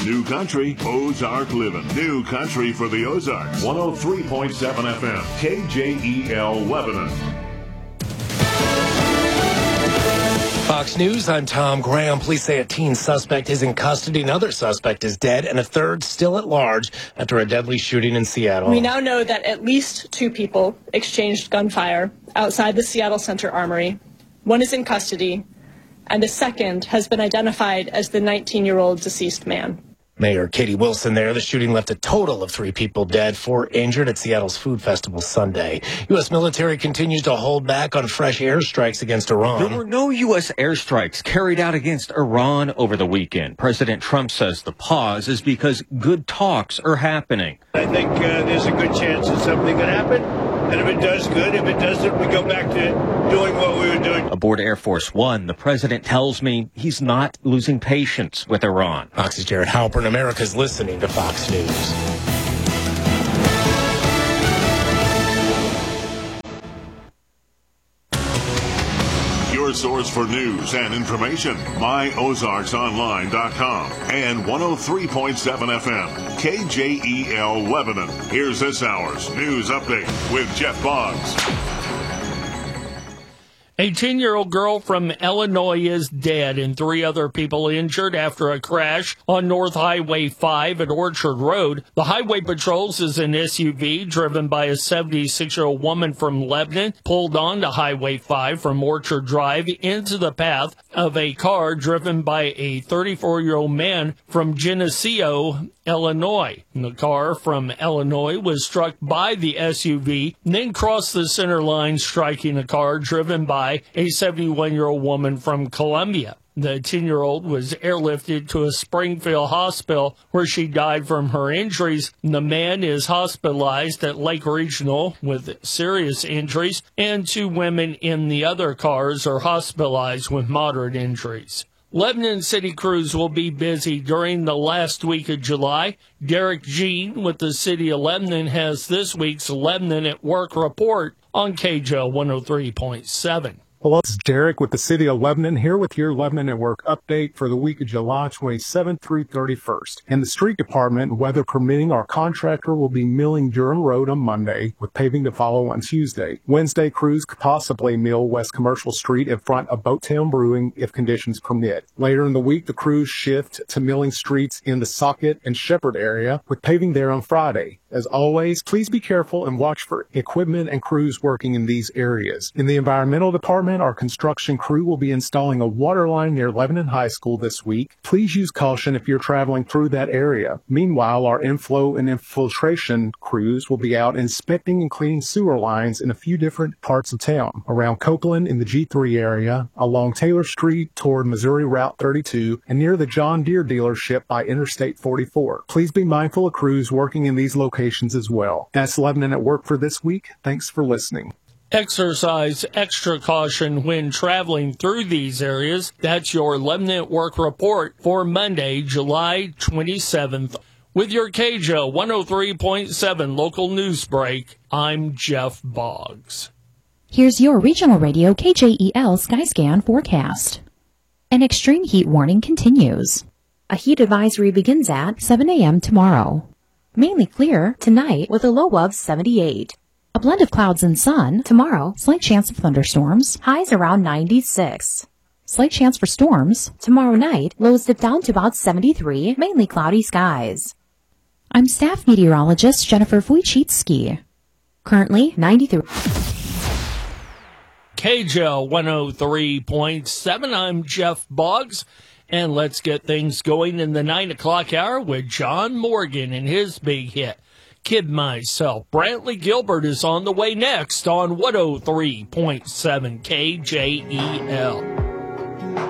New country, Ozark living. New country for the Ozarks. 103.7 FM, KJEL Lebanon. Fox News, I'm Tom Graham. Police say a teen suspect is in custody. Another suspect is dead, and a third still at large after a deadly shooting in Seattle. We now know that at least 2 people exchanged gunfire outside the Seattle Center Armory. One is in custody, and the second has been identified as the 19-year-old deceased man. Mayor Katie Wilson there. The shooting left a total of 3 people dead, 4 injured at Seattle's Food Festival Sunday. U.S. military continues to hold back on fresh airstrikes against Iran. There were no U.S. airstrikes carried out against Iran over the weekend. President Trump says the pause is because good talks are happening. I think there's a good chance that something could happen. And if it does, good. If it doesn't, we go back to doing what we were doing. Aboard Air Force One, the president tells me he's not losing patience with Iran. Fox's Jared Halpern. America's listening to Fox News. Your source for news and information. MyOzarksOnline.com and 103.7 FM, KJEL Lebanon. Here's this hour's news update with Jeff Boggs. A 10-year-old girl from Illinois is dead and 3 other people injured after a crash on North Highway 5 at Orchard Road. The highway patrols as an SUV driven by a 76-year-old woman from Lebanon pulled onto Highway 5 from Orchard Drive into the path of a car driven by a 34-year-old man from Geneseo, Illinois. The car from Illinois was struck by the SUV, then crossed the center line, striking a car driven by a 71-year-old woman from Columbia. The 10-year-old was airlifted to a Springfield hospital where she died from her injuries. The man is hospitalized at Lake Regional with serious injuries, and 2 women in the other cars are hospitalized with moderate injuries. Lebanon city crews will be busy during the last week of July. Derek Jean with the City of Lebanon has this week's Lebanon at Work report on KJL 103.7. Hello, it's Derek with the City of Lebanon here with your Lebanon at Work update for the week of July 27th through 31st. In the street department, weather permitting, our contractor will be milling Durham Road on Monday with paving to follow on Tuesday. Wednesday, crews could possibly mill West Commercial Street in front of Boattown Brewing if conditions permit. Later in the week, the crews shift to milling streets in the Socket and Shepherd area with paving there on Friday. As always, please be careful and watch for equipment and crews working in these areas. In the environmental department, our construction crew will be installing a water line near Lebanon High School this week. Please use caution if you're traveling through that area. Meanwhile, our inflow and infiltration crews will be out inspecting and cleaning sewer lines in a few different parts of town. Around Copeland in the G3 area, along Taylor Street toward Missouri Route 32, and near the John Deere dealership by Interstate 44. Please be mindful of crews working in these locations as well. That's Lebanon at Work for this week. Thanks for listening. Exercise extra caution when traveling through these areas. That's your Lebanon at Work report for Monday, July 27th. With your KJL 103.7 local news break, I'm Jeff Boggs. Here's your regional radio KJEL Skyscan forecast. An extreme heat warning continues. A heat advisory begins at 7 a.m. tomorrow. Mainly clear tonight with a low of 78. A blend of clouds and sun tomorrow. Slight chance of thunderstorms. Highs around 96. Slight chance for storms. Tomorrow night, lows dip down to about 73. Mainly cloudy skies. I'm staff meteorologist Jennifer Wojcicki. Currently 93. KJL 103.7. I'm Jeff Boggs. And let's get things going in the 9 o'clock hour with John Morgan and his big hit, Kid Myself. Brantley Gilbert is on the way next on 103.7 KJEL.